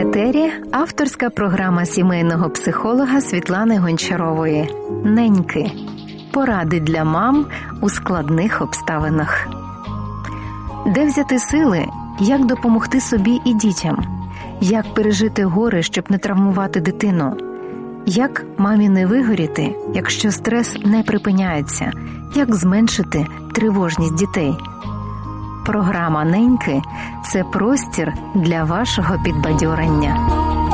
етері авторська програма сімейного психолога Світлани Гончарової «Неньки. Поради для мам у складних обставинах». Де взяти сили, як допомогти собі і дітям? Як пережити горе, щоб не травмувати дитину? Як мамі не вигоріти, якщо стрес не припиняється? Як зменшити тривожність дітей? Програма «Неньки» – це простір для вашого підбадьорення.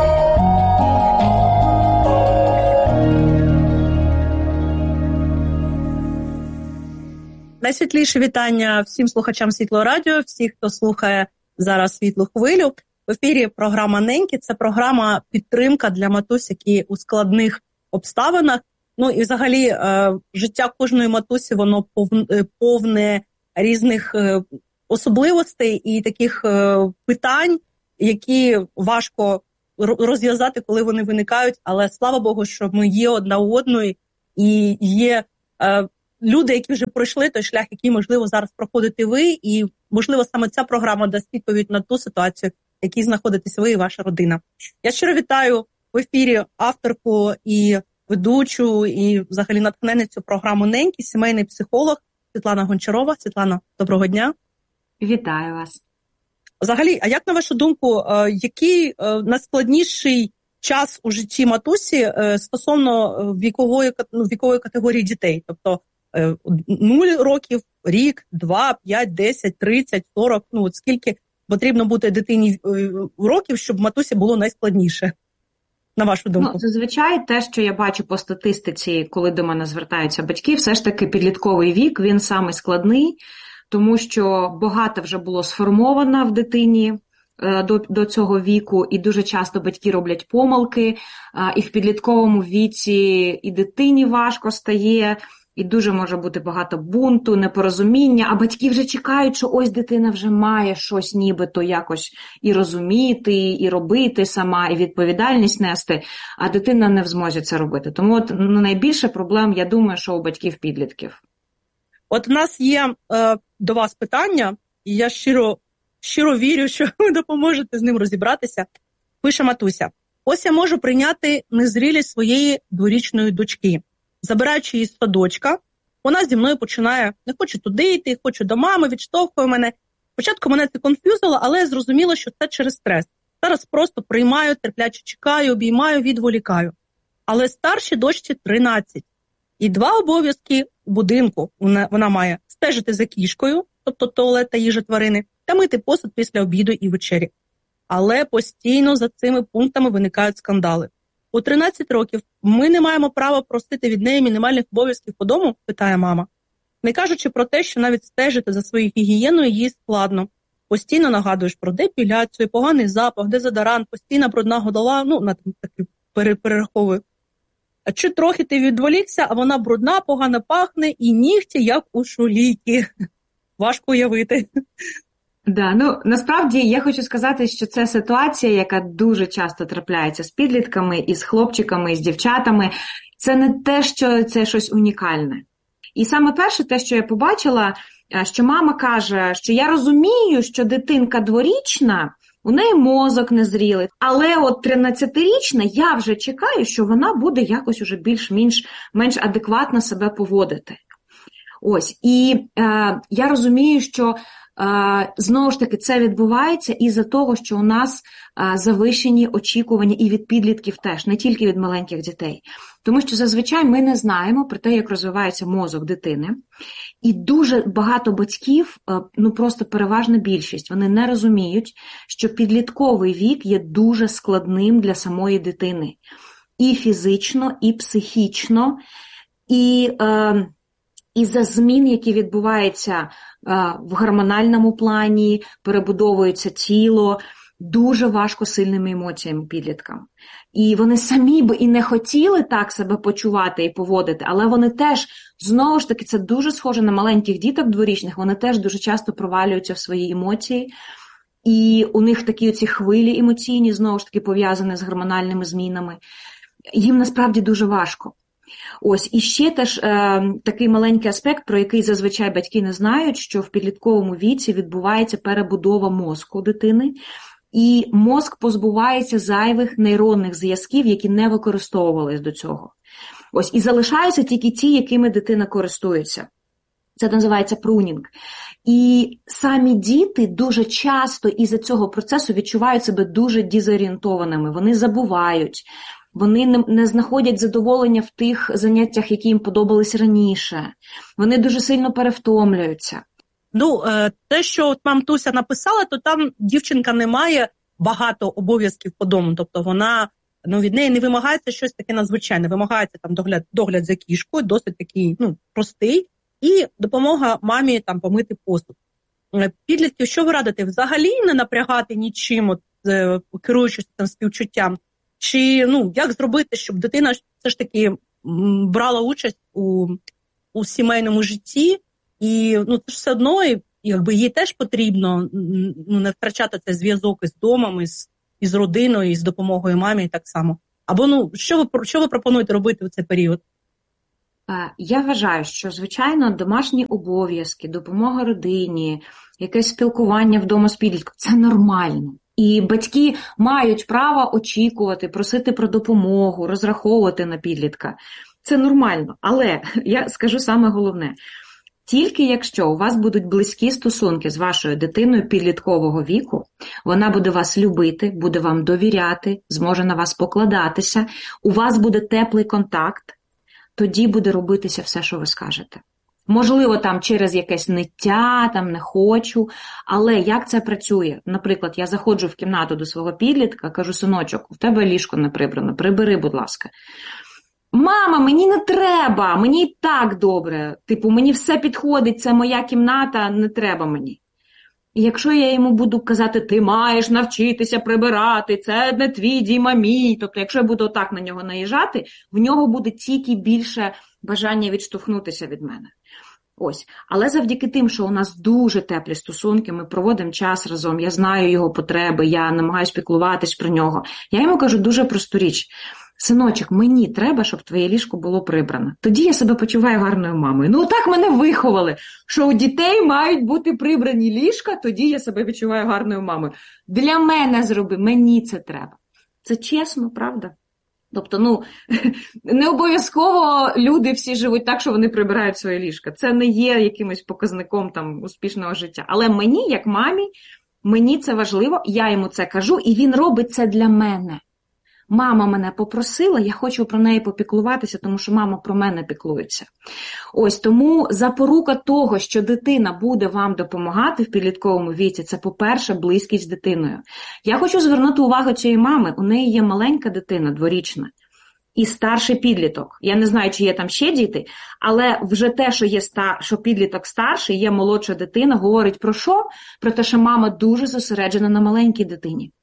Найсвітліше вітання всім слухачам Світлого радіо, всіх, хто слухає зараз Світлу хвилю. В ефірі програма «Неньки» – це програма підтримка для матусь, які у складних обставинах. Ну і взагалі життя кожної матусі, воно повне різних особливостей і таких питань, які важко розв'язати, коли вони виникають. Але слава Богу, що ми є одна у одної і є люди, які вже пройшли той шлях, який, можливо, зараз проходите ви. І, можливо, саме ця програма дасть відповідь на ту ситуацію, в якій знаходитесь ви і ваша родина. Я щиро вітаю в ефірі авторку і ведучу, і взагалі натхненницю програму «Неньки», сімейний психолог Світлана Гончарова. Світлана, доброго дня. Вітаю вас. Взагалі, а як на вашу думку, який найскладніший час у житті матусі стосовно вікової категорії дітей? Тобто 0 років, рік, 2, 5, 10, 30, 40, от скільки потрібно бути дитині років, щоб матусі було найскладніше, на вашу думку? Зазвичай те, що я бачу по статистиці, коли до мене звертаються батьки, все ж таки підлітковий вік, він самий складний, тому що багато вже було сформовано в дитині до цього віку, і дуже часто батьки роблять помилки, і в підлітковому віці і дитині важко стає, і дуже може бути багато бунту, непорозуміння, а батьки вже чекають, що ось дитина вже має щось нібито якось і розуміти, і робити сама, і відповідальність нести, а дитина не в змозі це робити. Тому от найбільше проблем, я думаю, що у батьків-підлітків. От у нас є до вас питання, і я щиро вірю, що ви допоможете з ним розібратися. Пише матуся: ось я можу прийняти незрілість своєї дворічної дочки. Забираючи її з садочка, вона зі мною починає: не хочу туди йти, хочу до мами, відштовхує мене. Спочатку мене це конф'юзило, але я зрозуміла, що це через стрес. Зараз просто приймаю, терпляче чекаю, обіймаю, відволікаю. Але старшій дочці 13. І 2 обов'язки у будинку. Вона має стежити за кішкою, тобто туалет та їжа тварини, та мити посуд після обіду і вечері. Але постійно за цими пунктами виникають скандали. У 13 років ми не маємо права просити від неї мінімальних обов'язків по дому, питає мама. Не кажучи про те, що навіть стежити за своєю гігієною їй складно. Постійно нагадуєш про депіляцію, поганий запах, дезодорант, постійна брудна голова, на таки перераховую. А чи трохи ти відволікся, а вона брудна, погано пахне і нігті, як у шуліки. Важко уявити. Да, насправді я хочу сказати, що це ситуація, яка дуже часто трапляється з підлітками, і з хлопчиками, і з дівчатами. Це не те, що це щось унікальне. І саме перше те, що я побачила, що мама каже, що я розумію, що дитинка дворічна, у неї мозок незрілий, але от 13-річна я вже чекаю, що вона буде якось уже більш-менш адекватно себе поводити. Ось, і я розумію, що знову ж таки це відбувається із-за того, що у нас завищені очікування і від підлітків теж, не тільки від маленьких дітей. Тому що зазвичай ми не знаємо про те, як розвивається мозок дитини. І дуже багато батьків, просто переважна більшість, вони не розуміють, що підлітковий вік є дуже складним для самої дитини. І фізично, і психічно, і за змін, які відбуваються в гормональному плані, перебудовується тіло, дуже важко сильними емоціями підліткам. І вони самі б і не хотіли так себе почувати і поводити, але вони теж, знову ж таки, це дуже схоже на маленьких діток дворічних, вони теж дуже часто провалюються в свої емоції, і у них такі оці хвилі емоційні, знову ж таки, пов'язані з гормональними змінами. Їм насправді дуже важко. Ось, і ще теж такий маленький аспект, про який зазвичай батьки не знають, що в підлітковому віці відбувається перебудова мозку дитини, і мозк позбувається зайвих нейронних зв'язків, які не використовувались до цього. Ось, і залишаються тільки ті, якими дитина користується. Це називається прунінг. І самі діти дуже часто із-за цього процесу відчувають себе дуже дезорієнтованими. Вони забувають, вони не знаходять задоволення в тих заняттях, які їм подобались раніше. Вони дуже сильно перевтомлюються. Ну, те, що от мам Туся написала, то там дівчинка не має багато обов'язків по дому. Тобто вона, від неї не вимагається щось таке надзвичайне. Вимагається там догляд за кішкою, досить такий, простий. І допомога мамі там помити посуд. Підлітків, що ви радите? Взагалі не напрягати нічим, керуючись там співчуттям? Чи, як зробити, щоб дитина все ж таки брала участь у сімейному житті? І, це ж все одно, якби їй теж потрібно не втрачати цей зв'язок із домом, із родиною, із допомогою мамі так само. Або, що ви пропонуєте робити в цей період? Я вважаю, що, звичайно, домашні обов'язки, допомога родині, якесь спілкування вдома з підлітком – це нормально. І батьки мають право очікувати, просити про допомогу, розраховувати на підлітка. Це нормально. Але я скажу саме головне. Тільки якщо у вас будуть близькі стосунки з вашою дитиною підліткового віку, вона буде вас любити, буде вам довіряти, зможе на вас покладатися, у вас буде теплий контакт, тоді буде робитися все, що ви скажете. Можливо, там через якесь ниття, там не хочу, але як це працює? Наприклад, я заходжу в кімнату до свого підлітка, кажу: синочок, у тебе ліжко не прибрано, прибери, будь ласка. Мама, мені не треба, мені і так добре. Мені все підходить, це моя кімната, не треба мені. І якщо я йому буду казати: ти маєш навчитися прибирати, це не твій дім, а мій. Тобто, якщо я буду отак на нього наїжджати, в нього буде тільки більше бажання відштовхнутися від мене. Ось. Але завдяки тим, що у нас дуже теплі стосунки, ми проводимо час разом, я знаю його потреби, я намагаюся піклуватись про нього. Я йому кажу дуже просту річ: синочок, мені треба, щоб твоє ліжко було прибрано. Тоді я себе почуваю гарною мамою. Так мене виховали, що у дітей мають бути прибрані ліжка, тоді я себе відчуваю гарною мамою. Для мене зроби, мені це треба. Це чесно, правда? Тобто, не обов'язково люди всі живуть так, що вони прибирають своє ліжко. Це не є якимось показником там успішного життя. Але мені, як мамі, мені це важливо, я йому це кажу, і він робить це для мене. Мама мене попросила, я хочу про неї попіклуватися, тому що мама про мене піклується. Ось, тому запорука того, що дитина буде вам допомагати в підлітковому віці, це, по-перше, близькість з дитиною. Я хочу звернути увагу цієї мами, у неї є маленька дитина, дворічна, і старший підліток. Я не знаю, чи є там ще діти, але вже те, що підліток старший, є молодша дитина, говорить про що? Про те, що мама дуже зосереджена на маленькій дитині.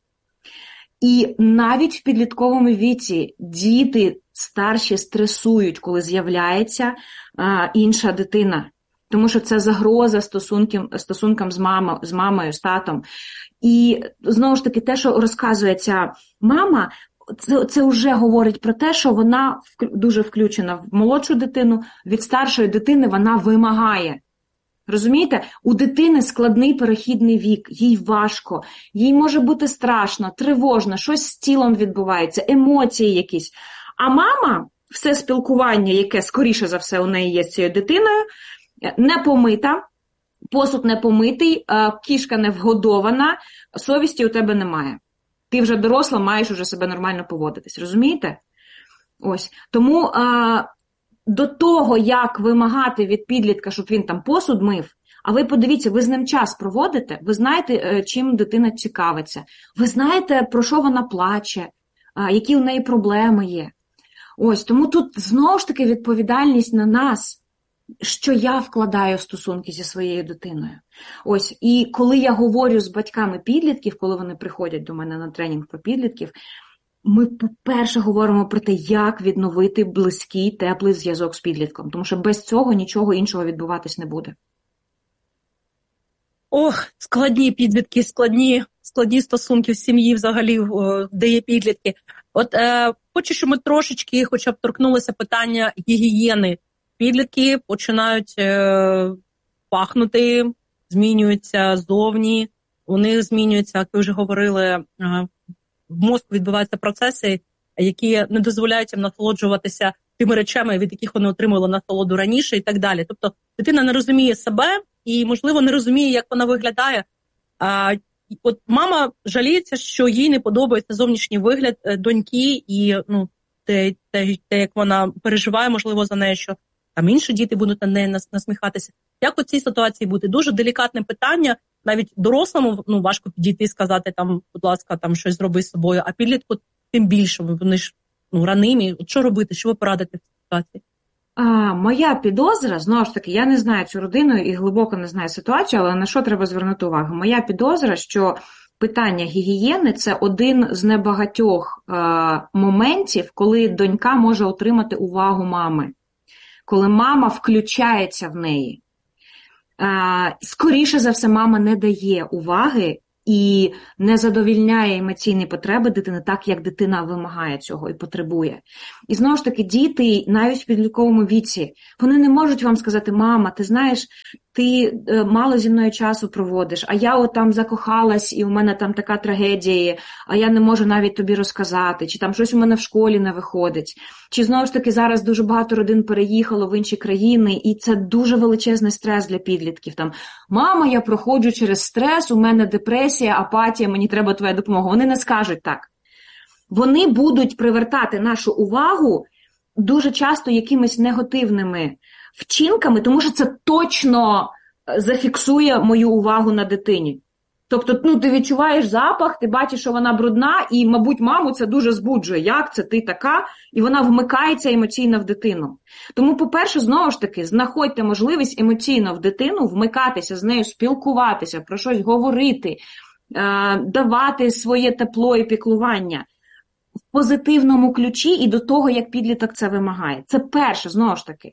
І навіть в підлітковому віці діти старші стресують, коли з'являється інша дитина. Тому що це загроза стосункам з мамою, з татом. І, знову ж таки, те, що розказує ця мама, це вже говорить про те, що вона дуже включена в молодшу дитину, від старшої дитини вона вимагає. Розумієте? У дитини складний перехідний вік, їй важко, їй може бути страшно, тривожно, щось з тілом відбувається, емоції якісь. А мама, все спілкування, яке скоріше за все у неї є з цією дитиною, не помита, посуд не помитий, кішка не вгодована, совісті у тебе немає. Ти вже доросла, маєш уже себе нормально поводитись, розумієте? Ось. Тому до того, як вимагати від підлітка, щоб він там посуд мив, а ви подивіться, ви з ним час проводите, ви знаєте, чим дитина цікавиться, ви знаєте, про що вона плаче, які у неї проблеми є. Ось, тому тут знову ж таки відповідальність на нас, що я вкладаю в стосунки зі своєю дитиною. Ось, і коли я говорю з батьками підлітків, коли вони приходять до мене на тренінг про підлітків, ми, по-перше, говоримо про те, як відновити близький, теплий зв'язок з підлітком, тому що без цього нічого іншого відбуватись не буде. Ох, складні підлітки, складні стосунки в сім'ї взагалі, де є підлітки. От хочу, щоб ми трошечки хоча б торкнулися питання гігієни. Підлітки починають пахнути, змінюються зовні. у них змінюються, як ви вже говорили, в мозку відбуваються процеси, які не дозволяють їм насолоджуватися тими речами, від яких вони отримували насолоду раніше і так далі. Тобто дитина не розуміє себе і, можливо, не розуміє, як вона виглядає. От мама жаліється, що їй не подобається зовнішній вигляд доньки і те, як вона переживає, можливо, за неї, що там інші діти будуть на неї насміхатися. Як у цій ситуації бути? Дуже делікатне питання. Навіть дорослому важко підійти і сказати, там, будь ласка, там щось зроби з собою, а підлітку тим більше. Вони ж ранимі. От що робити? Що ви порадите в цій ситуації? Моя підозра, знову ж таки, я не знаю цю родину і глибоко не знаю ситуацію, але на що треба звернути увагу? Моя підозра, що питання гігієни – це один з небагатьох моментів, коли донька може отримати увагу мами, коли мама включається в неї. Скоріше за все, мама не дає уваги і не задовільняє емоційні потреби дитини так, як дитина вимагає цього і потребує. І знову ж таки, діти навіть в підлітковому віці, вони не можуть вам сказати: мама, ти знаєш, ти мало зі мною часу проводиш, а я от там закохалась, і у мене там така трагедія, а я не можу навіть тобі розказати, чи там щось у мене в школі не виходить. Чи знову ж таки зараз дуже багато родин переїхало в інші країни, і це дуже величезний стрес для підлітків. Там: мама, я проходжу через стрес, у мене депресія, апатія, мені треба твоя допомога. Вони не скажуть так. Вони будуть привертати нашу увагу дуже часто якимись негативними вчинками, тому що це точно зафіксує мою увагу на дитині. Тобто, ти відчуваєш запах, ти бачиш, що вона брудна, і, мабуть, маму це дуже збуджує. Як це ти така? І вона вмикається емоційно в дитину. Тому, по-перше, знову ж таки, знаходьте можливість емоційно в дитину вмикатися з нею, спілкуватися, про щось говорити, давати своє тепло і піклування в позитивному ключі і до того, як підліток це вимагає. Це перше, знову ж таки.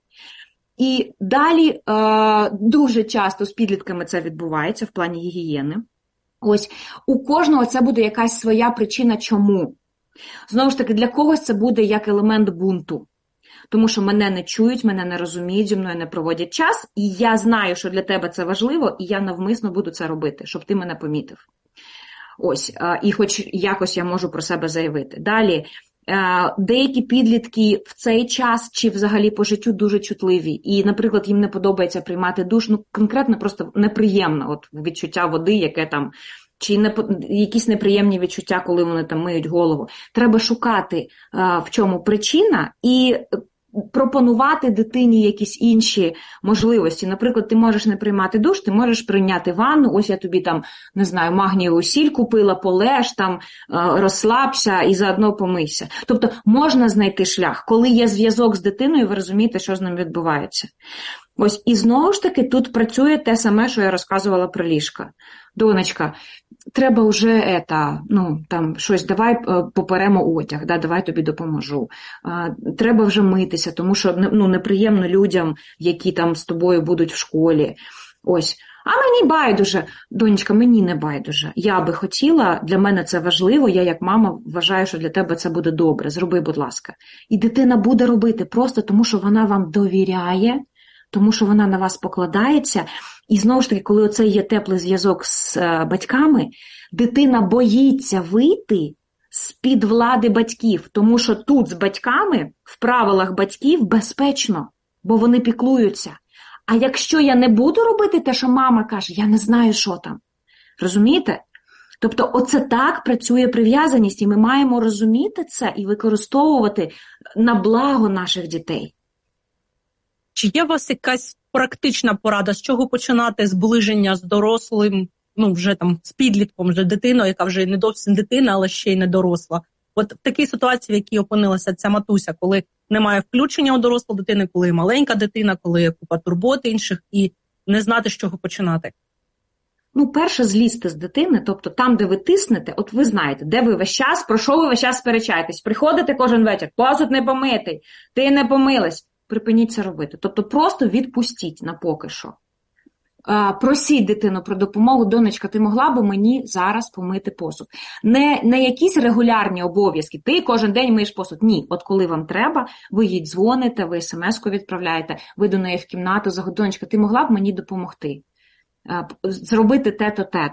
І далі дуже часто з підлітками це відбувається в плані гігієни. Ось у кожного це буде якась своя причина чому. Знову ж таки, для когось це буде як елемент бунту. Тому що мене не чують, мене не розуміють, зі мною не проводять час, і я знаю, що для тебе це важливо, і я навмисно буду це робити, щоб ти мене помітив. Ось, і хоч якось я можу про себе заявити. Далі, деякі підлітки в цей час чи взагалі по життю дуже чутливі. І, наприклад, їм не подобається приймати душ, конкретно просто неприємно от відчуття води, яке там, чи якісь неприємні відчуття, коли вони там миють голову. Треба шукати, в чому причина, і пропонувати дитині якісь інші можливості. Наприклад, ти можеш не приймати душ, ти можеш прийняти ванну, ось я тобі там, не знаю, магнієву сіль купила, полеж там, розслабся і заодно помийся. Тобто можна знайти шлях. Коли є зв'язок з дитиною, ви розумієте, що з ним відбувається. Ось, і знову ж таки тут працює те саме, що я розказувала про ліжка. Донечка, треба вже там щось, давай поперемо одяг, давай тобі допоможу. Треба вже митися, тому що неприємно людям, які там з тобою будуть в школі. Ось. А мені байдуже. Донечка, мені не байдуже. Я би хотіла, для мене це важливо, я як мама вважаю, що для тебе це буде добре. Зроби, будь ласка. І дитина буде робити просто тому, що вона вам довіряє, тому що вона на вас покладається. І знову ж таки, коли оце є теплий зв'язок з батьками, дитина боїться вийти з-під влади батьків, тому що тут з батьками, в правилах батьків, безпечно, бо вони піклуються. А якщо я не буду робити те, що мама каже, я не знаю, що там. Розумієте? Тобто оце так працює прив'язаність, і ми маємо розуміти це і використовувати на благо наших дітей. Чи є у вас якась практична порада, з чого починати зближення з дорослим, вже там з підлітком, вже дитиною, яка вже не зовсім дитина, але ще й не доросла? От в такій ситуації, в якій опинилася ця матуся, коли немає включення у дорослу дитини, коли маленька дитина, коли є купа турбот інших, і не знати, з чого починати. Перше, злізти з дитини, тобто там, де ви тиснете, от ви знаєте, де ви весь час, про що ви весь час сперечаєтесь. Приходите кожен вечір, посуд не помитий, ти не помилась. Припиніть це робити. Тобто просто відпустіть на поки що. Просіть дитину про допомогу. Донечка, ти могла б мені зараз помити посуд? Не якісь регулярні обов'язки. Ти кожен день миєш посуд. Ні. От коли вам треба, ви їй дзвоните, ви смс-ку відправляєте, ви до неї в кімнату. Донечка, ти могла б мені допомогти? Зробити те-то, те-то.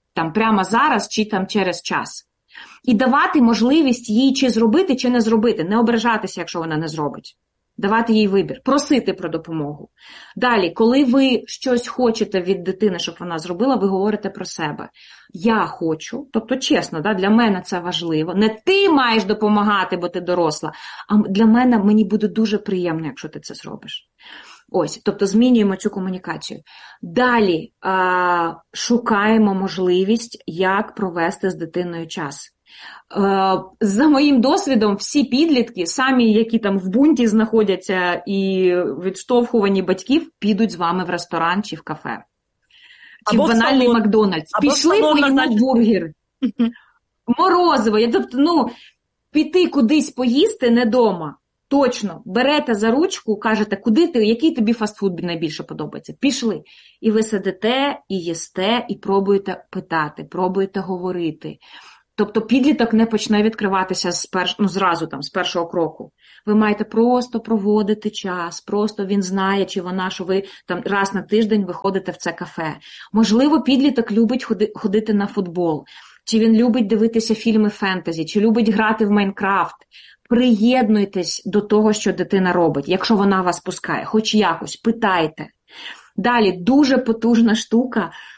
там прямо зараз чи там через час. І давати можливість їй чи зробити, чи не зробити, не ображатися, якщо вона не зробить. Давати їй вибір, просити про допомогу. Далі, коли ви щось хочете від дитини, щоб вона зробила, ви говорите про себе. Я хочу, тобто чесно, для мене це важливо. Не ти маєш допомагати, бо ти доросла, а для мене, мені буде дуже приємно, якщо ти це зробиш. Ось, тобто змінюємо цю комунікацію. Далі шукаємо можливість, як провести з дитиною час. За моїм досвідом, всі підлітки, самі, які там в бунті знаходяться і відштовхувані батьків, підуть з вами в ресторан чи в кафе. Чи в банальний Макдональдс. Пішли поїмо бургер. Морозиво. Тобто, піти кудись поїсти не дома. Точно. Берете за ручку, кажете, куди ти, який тобі фастфуд найбільше подобається. Пішли. І ви сидите, і їсте, і пробуєте питати, пробуєте говорити. Тобто підліток не почне відкриватися зразу з першого кроку. Ви маєте просто проводити час, просто він знає, чи вона, що ви там раз на тиждень виходите в це кафе. Можливо, підліток любить ходити на футбол, чи він любить дивитися фільми фентезі, чи любить грати в Майнкрафт. Приєднуйтесь до того, що дитина робить, якщо вона вас пускає, хоч якось, питайте. Далі, дуже потужна штука –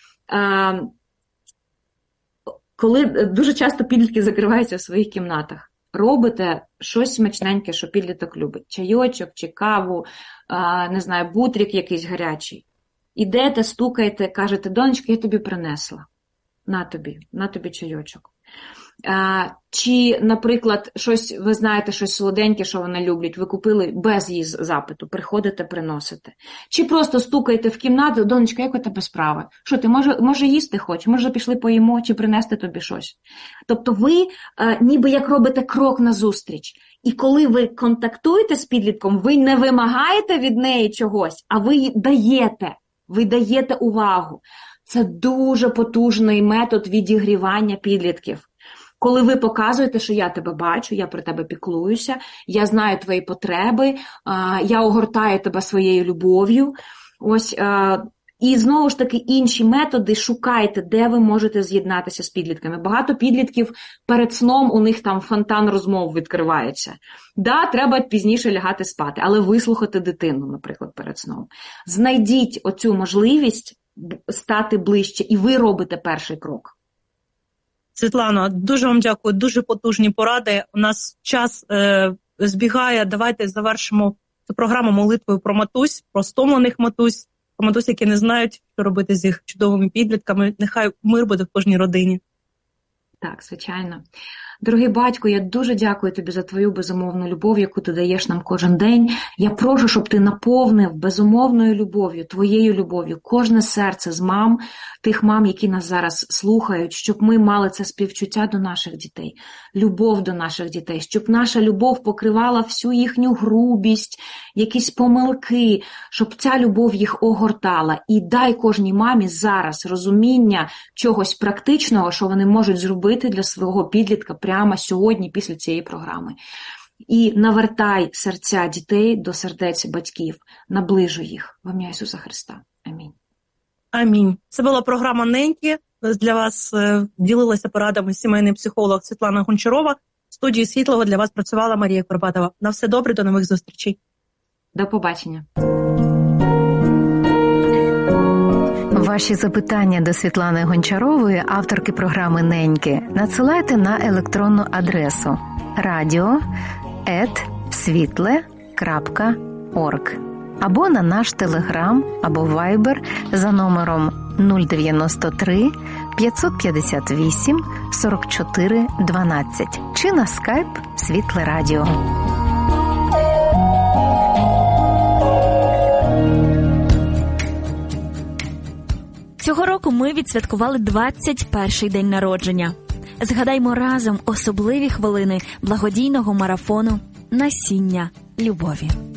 коли дуже часто підлітки закриваються в своїх кімнатах, робите щось смачненьке, що підліток любить. Чайочок чи каву, не знаю, бутрик якийсь гарячий. Ідете, стукаєте, кажете, донечка, я тобі принесла. На тобі чайочок. Чи, наприклад, щось, ви знаєте, щось солоденьке, що вони люблять, ви купили без її запиту, приходите, приносите. Чи просто стукаєте в кімнату, донечка, як у тебе справи? Що ти, може їсти хочеш? Може пішли поїмо, чи принести тобі щось? Тобто ви ніби як робите крок назустріч. І коли ви контактуєте з підлітком, ви не вимагаєте від неї чогось, а ви даєте увагу. Це дуже потужний метод відігрівання підлітків. Коли ви показуєте, що я тебе бачу, я про тебе піклуюся, я знаю твої потреби, я огортаю тебе своєю любов'ю. Ось, і знову ж таки інші методи шукайте, де ви можете з'єднатися з підлітками. Багато підлітків перед сном, у них там фонтан розмов відкривається. Да, треба пізніше лягати спати, але вислухати дитину, наприклад, перед сном. Знайдіть оцю можливість стати ближче, і ви робите перший крок. Світлано, дуже вам дякую, дуже потужні поради. У нас час збігає, давайте завершимо цю програму молитвою про матусь, про стомлених матусь, про матусь, які не знають, що робити з їх чудовими підлітками. Нехай мир буде в кожній родині. Так, звичайно. Дорогий батько, я дуже дякую тобі за твою безумовну любов, яку ти даєш нам кожен день. Я прошу, щоб ти наповнив безумовною любов'ю, твоєю любов'ю, кожне серце з мам, тих мам, які нас зараз слухають, щоб ми мали це співчуття до наших дітей, любов до наших дітей, щоб наша любов покривала всю їхню грубість, якісь помилки, щоб ця любов їх огортала. І дай кожній мамі зараз розуміння чогось практичного, що вони можуть зробити для свого підлітка прямо сьогодні, після цієї програми. І навертай серця дітей до сердець батьків, наближуй їх. В ім'я Ісуса Христа. Амінь. Амінь. Це була програма «Неньки». Для вас ділилася порадами сімейний психолог Світлана Гончарова. В студії Світлого для вас працювала Марія Курбатова. На все добре, до нових зустрічей. До побачення. Ваші запитання до Світлани Гончарової, авторки програми «Неньки», надсилайте на електронну адресу radio@svitle.org або на наш Телеграм або Вайбер за номером 093 558 44 12 чи на скайп Світле Радіо. Цього року ми відсвяткували 21-й день народження. Згадаймо разом особливі хвилини благодійного марафону «Насіння любові».